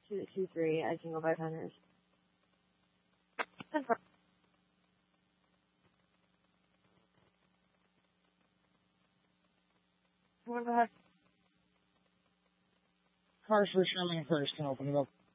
223 at Jingle 500. Confirm. Go ahead. Cars for Sherman first, can open it up.